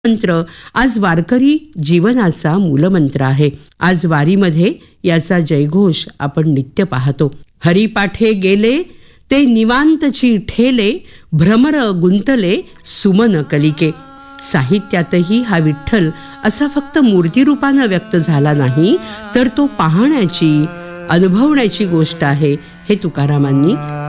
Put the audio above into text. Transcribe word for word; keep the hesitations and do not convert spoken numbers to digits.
मंत्र आज वारकरी जीवनाचा मूलमंत्र आहे. आज वारीमध्ये याचा जयघोष आपण नित्य पाहतो. हरिपाठे गेले ते निवांतची ठेले, भ्रमर गुंतले सुमन कलिके. साहित्यातही हा विठ्ठल असा फक्त मूर्तिरूपानं व्यक्त झाला नाही, तर तो पाहण्याची, अनुभवण्याची गोष्ट आहे हे तुकारामांनी